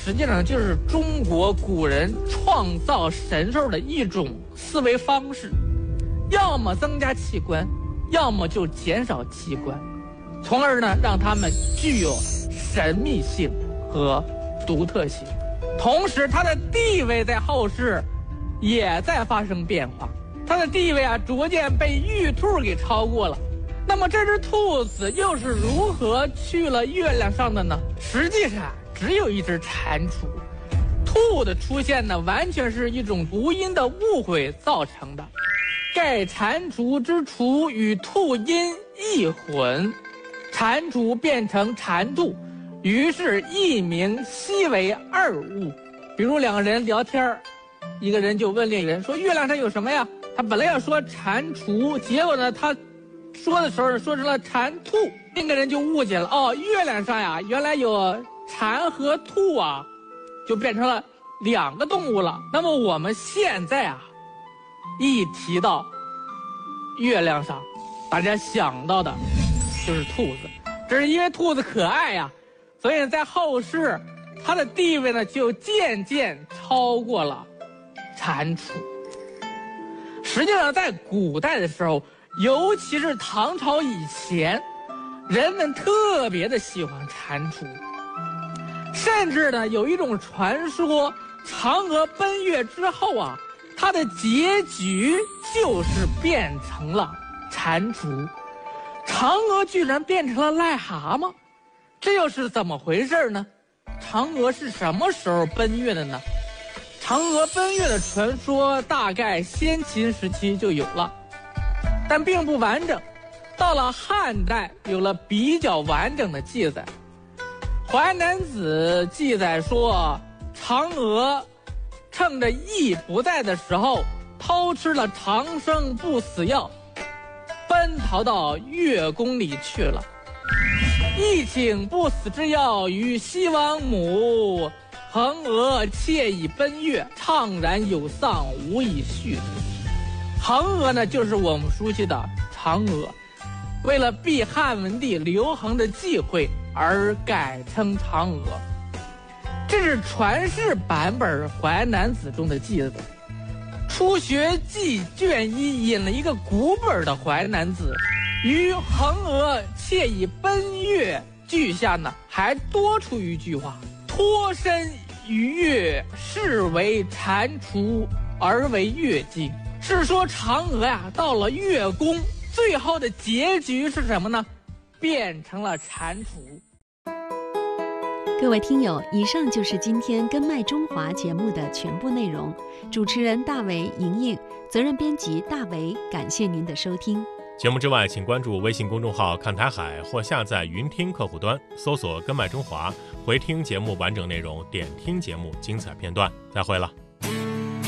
实际上就是中国古人创造神兽的一种思维方式，要么增加器官，要么就减少器官，从而呢让它们具有神秘性和独特性。同时它的地位在后世也在发生变化，它的地位逐渐被玉兔给超过了。那么这只兔子又是如何去了月亮上的呢？实际上只有一只蟾蜍，兔的出现呢完全是一种读音的误会造成的。盖蟾蜍之雏与兔音一混，蟾蜍变成蟾兔，于是一名悉为二物。比如两个人聊天，一个人就问另一个人说月亮上有什么呀？他本来要说蟾蜍，结果呢他说的时候说成了蟾兔，另一个人就误解了，哦，月亮上呀原来有蟾和兔啊，就变成了两个动物了。那么我们现在一提到月亮上，大家想到的就是兔子，这是因为兔子可爱呀，所以在后世它的地位呢就渐渐超过了蟾蜍。实际上在古代的时候，尤其是唐朝以前，人们特别的喜欢蟾蜍，甚至呢有一种传说，嫦娥奔月之后它的结局就是变成了蟾蜍。嫦娥居然变成了癞蛤蟆，这又是怎么回事呢？嫦娥是什么时候奔月的呢？嫦娥奔月的传说大概先秦时期就有了，但并不完整，到了汉代有了比较完整的记载。淮南子记载说，嫦娥趁着羿不在的时候，偷吃了长生不死药，奔逃到月宫里去了。羿请不死之药于西王母，嫦娥窃以奔月，怅然有丧，无以续之。嫦娥呢，就是我们熟悉的嫦娥，为了避汉文帝刘恒的忌讳而改称嫦娥。这是传世版本淮南子中的记载。初学记卷一引了一个古本的淮南子，于嫦娥窃以奔月句下呢，还多出一句话：脱身于月，是为蟾蜍而为月经。是说嫦娥到了月宫，最后的结局是什么呢？变成了蟾蜍。 各位听友，以上就是今天根脉中华节目的全部内容。主持人大为、莹莹，责任编辑大为，感谢您的收听。 节目之外，请关注微信公众号看台海或下载云听客户端，搜索根脉中华，回听节目完整内容，点听节目精彩片段。再会了。